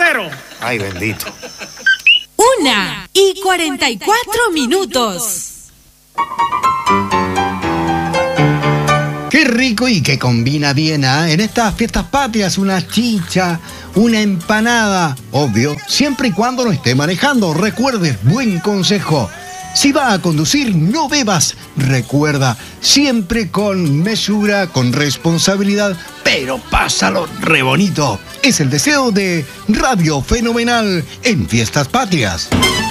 0. Ay, bendito. 1:44. Qué rico y que combina bien, ¿eh? En estas fiestas patrias, una chicha, una empanada, obvio, siempre y cuando no esté manejando. Recuerde, buen consejo. Si va a conducir, no bebas. Recuerda, siempre con mesura, con responsabilidad, pero pásalo re bonito. Es el deseo de Radio Fenomenal en Fiestas Patrias.